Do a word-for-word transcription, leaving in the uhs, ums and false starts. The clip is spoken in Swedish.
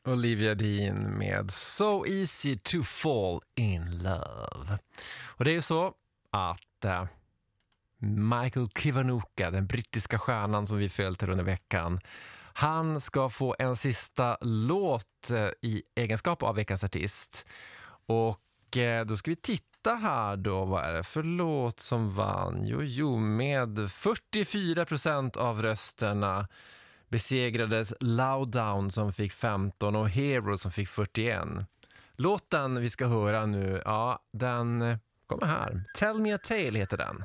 Olivia Dean med So Easy to Fall in Love. Och det är ju så att äh, Michael Kiwanuka, den brittiska stjärnan som vi följt under veckan, han ska få en sista låt äh, i egenskap av veckans artist. Och äh, då ska vi titta här då, vad är det för låt som vann? Jo, jo, med fyrtiofyra procent av rösterna besegrades Lowdown som fick femton och Hero som fick fyrtioen. Låten vi ska höra nu, ja, den kommer här. Tell Me a Tale heter den.